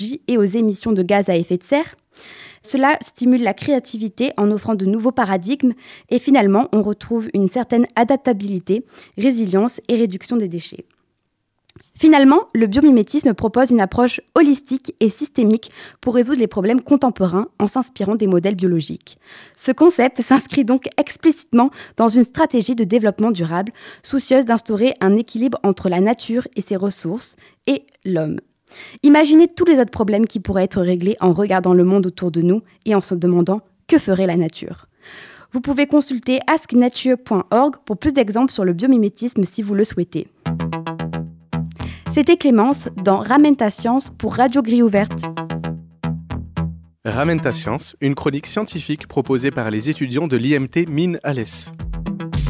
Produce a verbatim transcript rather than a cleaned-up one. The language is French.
et aux émissions de gaz à effet de serre. Cela stimule la créativité en offrant de nouveaux paradigmes et finalement, on retrouve une certaine adaptabilité, résilience et réduction des déchets. Finalement, le biomimétisme propose une approche holistique et systémique pour résoudre les problèmes contemporains en s'inspirant des modèles biologiques. Ce concept s'inscrit donc explicitement dans une stratégie de développement durable, soucieuse d'instaurer un équilibre entre la nature et ses ressources et l'homme. Imaginez tous les autres problèmes qui pourraient être réglés en regardant le monde autour de nous et en se demandant que ferait la nature. Vous pouvez consulter ask nature point org pour plus d'exemples sur le biomimétisme si vous le souhaitez. C'était Clémence dans Ramène ta science pour Radio Grille Ouverte. Ramène ta science, une chronique scientifique proposée par les étudiants de l'I M T Mines Alès.